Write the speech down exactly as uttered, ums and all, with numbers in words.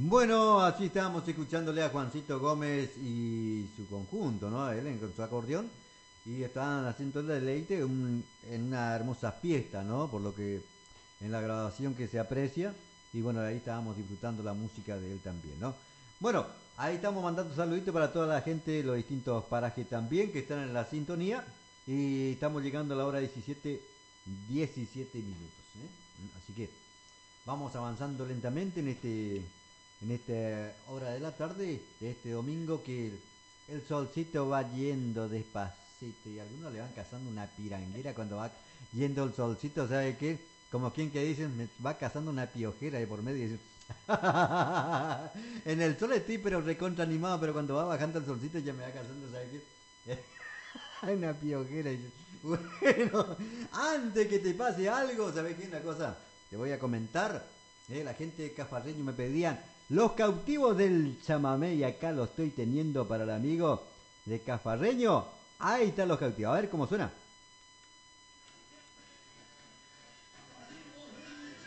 Bueno, así estábamos escuchándole a Juancito Gómez y su conjunto, ¿no? Él en- con su acordeón. Y estaban haciendo el deleite un- en una hermosa fiesta, ¿no? Por lo que en la grabación que se aprecia. Y bueno, ahí estábamos disfrutando la música de él también, ¿no? Bueno, ahí estamos mandando saluditos para toda la gente de los distintos parajes también que están en la sintonía. Y estamos llegando a la hora diecisiete diecisiete minutos, ¿eh? Así que vamos avanzando lentamente en este en esta hora de la tarde de este domingo que el, el solcito va yendo despacito y algunos le van cazando una piranguera cuando va yendo el solcito, ¿sabe qué? Como quien que dicen, me va cazando una piojera de por medio y dice, en el sol estoy pero recontra animado, pero cuando va bajando el solcito ya me va cazando, ¿sabe qué? Una piojera. Y bueno, antes que te pase algo, ¿sabes qué? Una cosa, te voy a comentar. eh, la gente de Cafarreño me pedían los cautivos del chamamé y acá lo estoy teniendo para el amigo de Cafarreño. Ahí están los cautivos. A ver cómo suena.